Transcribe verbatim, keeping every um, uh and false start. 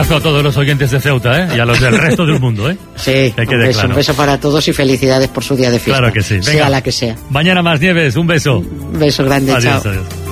abrazo a todos los oyentes de Ceuta, ¿eh? Y a los del resto del mundo, ¿eh? Sí, que un beso, claro. un beso para todos y felicidades por su día de fiesta. Claro que sí. Venga. Sea la que sea. Mañana más, Nieves, un beso. Un beso grande, adiós, chao. Adiós.